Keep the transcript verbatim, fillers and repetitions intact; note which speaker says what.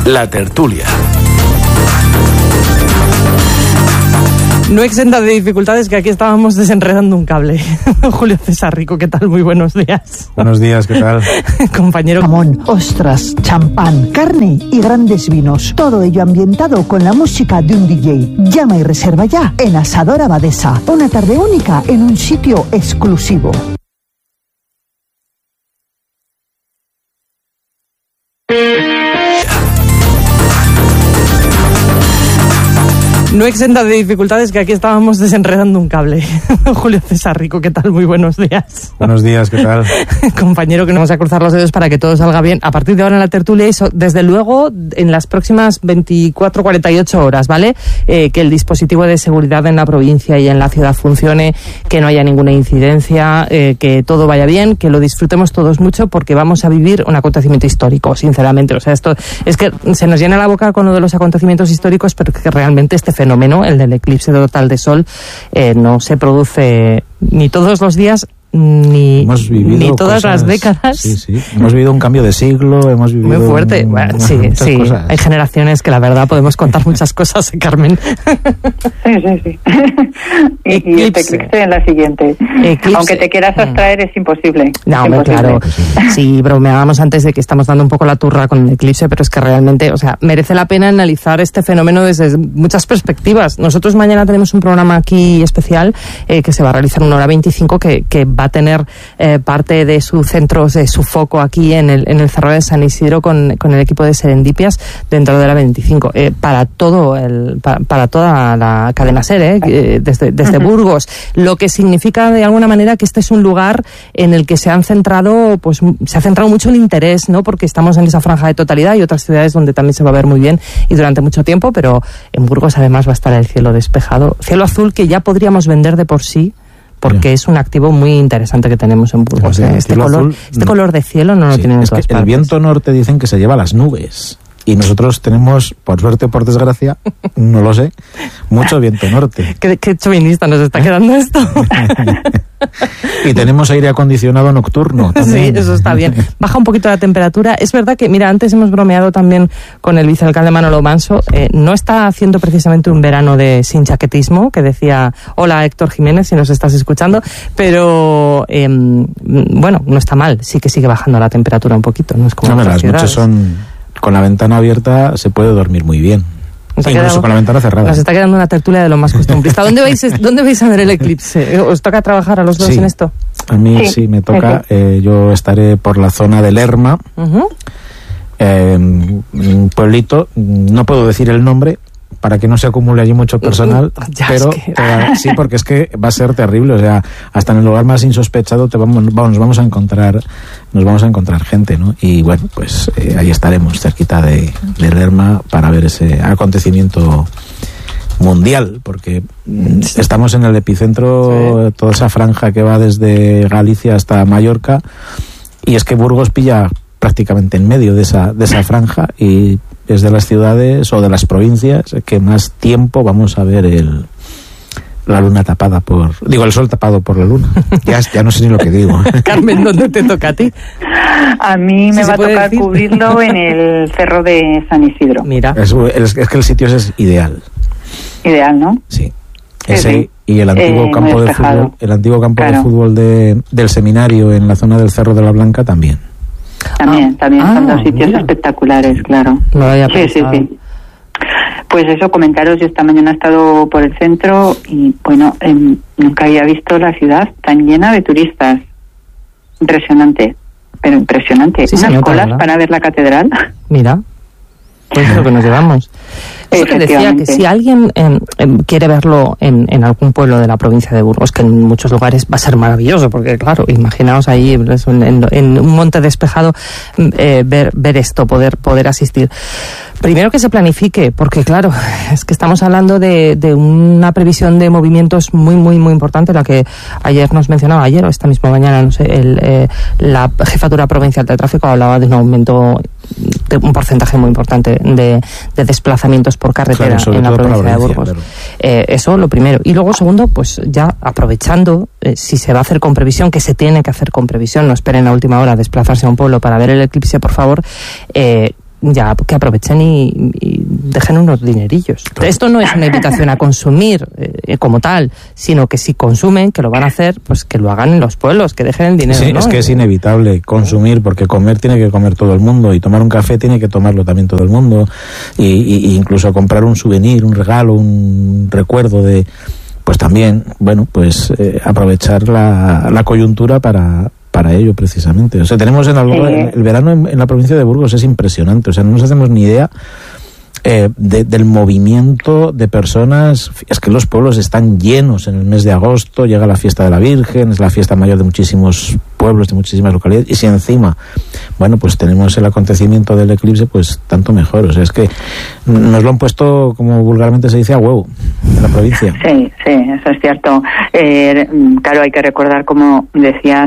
Speaker 1: La tertulia.
Speaker 2: No exenta de dificultades, que aquí estábamos desenredando un cable. Julio César Rico, ¿qué tal? Muy buenos días.
Speaker 3: Buenos días, ¿qué tal?
Speaker 2: Compañero.
Speaker 4: Jamón, ostras, champán, carne y grandes vinos. Todo ello ambientado con la música de un D J. Llama y reserva ya en Asador Abadesa. Una tarde única en un sitio exclusivo.
Speaker 2: No exenta de dificultades, que aquí estábamos desenredando un cable. Julio César Rico, ¿qué tal? Muy buenos días.
Speaker 3: Buenos días, ¿qué tal?
Speaker 2: Compañero, que nos vamos a cruzar los dedos para que todo salga bien. A partir de ahora en la tertulia, eso, desde luego, en las próximas veinticuatro, cuarenta y ocho horas, ¿vale? Eh, que el dispositivo de seguridad en la provincia y en la ciudad funcione, que no haya ninguna incidencia, eh, que todo vaya bien, que lo disfrutemos todos mucho, porque vamos a vivir un acontecimiento histórico, sinceramente. O sea, esto es que se nos llena la boca con uno de los acontecimientos históricos, pero que realmente este fenómeno, el del eclipse total de sol, eh, no se produce ni todos los días ni, ni todas
Speaker 3: cosas,
Speaker 2: las décadas.
Speaker 3: Sí, sí. Hemos vivido un cambio de siglo, hemos vivido...
Speaker 2: Muy fuerte.
Speaker 3: Un,
Speaker 2: bueno, sí, sí. Cosas. Hay generaciones que la verdad podemos contar muchas cosas, ¿eh, Carmen?
Speaker 5: Sí, sí, sí. y, y este eclipse en la siguiente. Eclipse. Aunque te quieras abstraer, es imposible.
Speaker 2: No,
Speaker 5: es
Speaker 2: hombre,
Speaker 5: imposible.
Speaker 2: claro. Sí, bromeábamos antes de que estamos dando un poco la turra con el eclipse, pero es que realmente, o sea, merece la pena analizar este fenómeno desde muchas perspectivas. Nosotros mañana tenemos un programa aquí especial eh, que se va a realizar una hora veinticinco, que, que va a tener eh, parte de su centro, de su foco aquí en el, en el Cerro de San Isidro con, con el equipo de Serendipias dentro de la veinticinco. Eh, para todo el, para, para toda la cadena SER, eh, desde, desde uh-huh. Burgos, lo que significa de alguna manera que este es un lugar en el que se han centrado, pues se ha centrado mucho el interés, ¿no? Porque estamos en esa franja de totalidad y otras ciudades donde también se va a ver muy bien y durante mucho tiempo, pero en Burgos además va a estar el cielo despejado, cielo azul que ya podríamos vender de por sí, porque yeah. es un activo muy interesante que tenemos en Burgos.
Speaker 3: O sea,
Speaker 2: este color, azul, este color de cielo no lo sí, tienen en
Speaker 3: es
Speaker 2: todas
Speaker 3: que
Speaker 2: partes.
Speaker 3: El viento norte dicen que se lleva las nubes. Y nosotros tenemos, por suerte o por desgracia, no lo sé, mucho viento norte.
Speaker 2: ¿Qué, qué chauvinista nos está quedando esto?
Speaker 3: Y tenemos aire acondicionado nocturno también.
Speaker 2: Sí, eso está bien. Baja un poquito la temperatura. Es verdad que, mira, antes hemos bromeado también con el vicealcalde Manolo Manso. Eh, no está haciendo precisamente un verano de sin chaquetismo, que decía, hola Héctor Jiménez, si nos estás escuchando, pero eh, bueno, no está mal. Sí que sigue bajando la temperatura un poquito. No es como
Speaker 3: no,
Speaker 2: las
Speaker 3: las
Speaker 2: ciudades.
Speaker 3: Noches son... Con la ventana abierta se puede dormir muy bien. Incluso quedado, con la ventana cerrada.
Speaker 2: Nos está quedando una tertulia de lo más costumbrista. ¿Dónde vais, ¿Dónde vais a ver el eclipse? ¿Os toca trabajar a los dos
Speaker 3: sí,
Speaker 2: en esto?
Speaker 3: A mí sí,
Speaker 5: sí
Speaker 3: me toca. Eh, yo estaré por la zona de Lerma, uh-huh. eh, un pueblito, no puedo decir el nombre para que no se acumule allí mucho personal,
Speaker 2: ya,
Speaker 3: pero
Speaker 2: es que...
Speaker 3: te, sí, porque es que va a ser terrible, o sea, hasta en el lugar más insospechado te vamos, vamos, nos vamos a encontrar, nos vamos a encontrar gente, ¿no? Y bueno, pues eh, ahí estaremos cerquita de, de Lerma para ver ese acontecimiento mundial, porque estamos en el epicentro, sí. Toda esa franja que va desde Galicia hasta Mallorca, y es que Burgos pilla prácticamente en medio de esa, de esa franja, y es de las ciudades o de las provincias que más tiempo vamos a ver el la luna tapada por... Digo, el sol tapado por la luna. Ya, ya no sé ni lo que digo.
Speaker 2: Carmen, ¿dónde te toca a ti?
Speaker 5: A mí me
Speaker 2: ¿Sí
Speaker 5: va a tocar decir? Cubrirlo en el Cerro de San Isidro.
Speaker 2: Mira.
Speaker 3: Es, es, es que el sitio es ideal.
Speaker 5: Ideal, ¿no?
Speaker 3: Sí.
Speaker 5: Sí,
Speaker 3: Ese
Speaker 5: sí.
Speaker 3: Y el antiguo
Speaker 5: eh,
Speaker 3: campo de fútbol, el antiguo campo claro. de fútbol de, del seminario en la zona del Cerro de la Blanca también.
Speaker 5: También,
Speaker 2: ah,
Speaker 5: también
Speaker 2: ah,
Speaker 5: son dos sitios
Speaker 2: mira.
Speaker 5: espectaculares, claro.
Speaker 2: No lo había
Speaker 5: sí, sí, sí. Pues eso, comentaros, yo esta mañana he estado por el centro y, bueno, eh, nunca había visto la ciudad tan llena de turistas. Impresionante, pero impresionante.
Speaker 2: Sí,
Speaker 5: Unas
Speaker 2: señor,
Speaker 5: colas
Speaker 2: ¿verdad?
Speaker 5: para ver la catedral.
Speaker 2: Mira, pues es lo que nos llevamos. Eso que decía que si alguien eh, eh, quiere verlo en, en algún pueblo de la provincia de Burgos, que en muchos lugares va a ser maravilloso, porque claro, imaginaos ahí en, en, en un monte despejado eh, ver, ver esto, poder, poder asistir. Primero que se planifique, porque claro, es que estamos hablando de, de una previsión de movimientos muy, muy, muy importante, la que ayer nos mencionaba, ayer o esta misma mañana, no sé, el, eh, la Jefatura Provincial de Tráfico hablaba de un aumento, de un porcentaje muy importante de, de desplazamientos por carretera
Speaker 3: claro,
Speaker 2: en la provincia
Speaker 3: la
Speaker 2: de Burgos.
Speaker 3: Claro.
Speaker 2: Eh, eso lo primero. Y luego, segundo, pues ya aprovechando, eh, si se va a hacer con previsión, que se tiene que hacer con previsión, no esperen a última hora desplazarse a un pueblo para ver el eclipse, por favor, eh, ya que aprovechen y, y dejen unos dinerillos. Claro. Esto no es una invitación a consumir eh, como tal, sino que si consumen, que lo van a hacer, pues que lo hagan en los pueblos, que dejen el dinero.
Speaker 3: Sí,
Speaker 2: ¿no?
Speaker 3: Es que es inevitable consumir, porque comer tiene que comer todo el mundo, y tomar un café tiene que tomarlo también todo el mundo, y, y, y incluso comprar un souvenir, un regalo, un recuerdo de... Pues también, bueno, pues eh, aprovechar la, la coyuntura para... para ello precisamente. O sea, tenemos en algo, sí. el verano en, en la provincia de Burgos es impresionante, o sea, no nos hacemos ni idea eh, de, del movimiento de personas. Es que los pueblos están llenos en el mes de agosto, llega la fiesta de la Virgen, es la fiesta mayor de muchísimos pueblos, de muchísimas localidades, y si encima, bueno, pues tenemos el acontecimiento del eclipse, pues tanto mejor. O sea, es que nos lo han puesto, como vulgarmente se dice, a huevo en la provincia.
Speaker 5: Sí, sí, eso es cierto. Eh, claro, hay que recordar, como decías,